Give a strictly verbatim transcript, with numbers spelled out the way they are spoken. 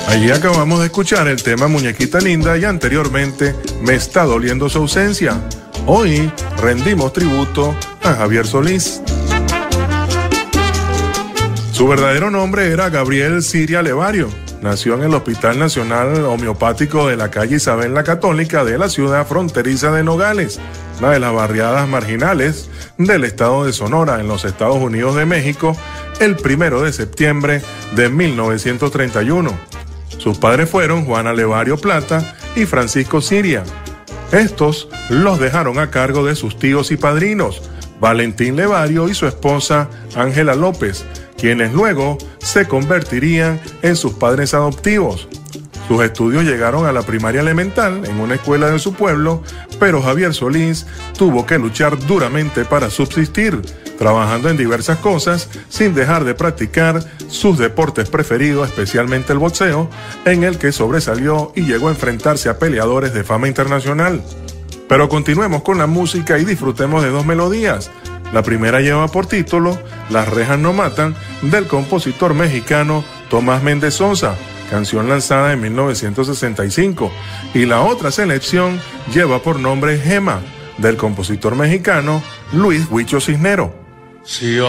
Allí acabamos de escuchar el tema Muñequita Linda y anteriormente Me está doliendo su ausencia. Hoy rendimos tributo a Javier Solís. Su verdadero nombre era Gabriel Siria Levario. Nació en el Hospital Nacional Homeopático de la calle Isabel la Católica de la ciudad fronteriza de Nogales, una de las barriadas marginales del estado de Sonora, en los Estados Unidos de México, el primero de septiembre de mil novecientos treinta y uno. Sus padres fueron Juana Levario Plata y Francisco Siria. Estos los dejaron a cargo de sus tíos y padrinos, Valentín Levario y su esposa Ángela López, quienes luego se convertirían en sus padres adoptivos. Sus estudios llegaron a la primaria elemental en una escuela de su pueblo, pero Javier Solís tuvo que luchar duramente para subsistir, trabajando en diversas cosas sin dejar de practicar sus deportes preferidos, especialmente el boxeo, en el que sobresalió y llegó a enfrentarse a peleadores de fama internacional. Pero continuemos con la música y disfrutemos de dos melodías. La primera lleva por título Las rejas no matan, del compositor mexicano Tomás Méndez Sosa, canción lanzada en mil novecientos sesenta y cinco, y la otra selección lleva por nombre Gema, del compositor mexicano Luis Huicho Cisnero. Si